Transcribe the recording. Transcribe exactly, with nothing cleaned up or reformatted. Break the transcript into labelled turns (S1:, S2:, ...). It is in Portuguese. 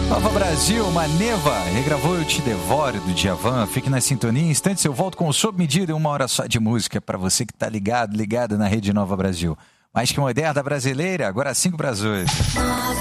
S1: Nova Brasil, Maneva, regravou Eu Te Devoro, do Djavan. Fique na sintonia. Em instantes eu volto com o Sob Medida e uma hora só de música para você que tá ligado, ligado na Rede Nova Brasil. Mais que moderna brasileira, agora cinco para as oito.